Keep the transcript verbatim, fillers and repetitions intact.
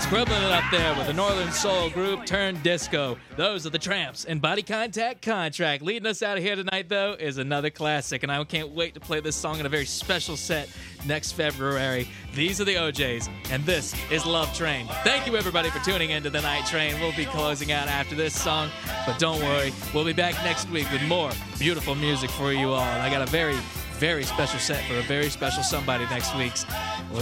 Scribbling it up there with the Northern Soul group turned disco. Those are the Tramps and Body Contact Contract. Leading us out of here tonight, though, is another classic, and I can't wait to play this song in a very special set next February. These are the O Js, and this is Love Train. Thank you, everybody, for tuning into The Night Train. We'll be closing out after this song, but don't worry, we'll be back next week with more beautiful music for you all. And I got a very, very special set for a very special somebody next week's. We'll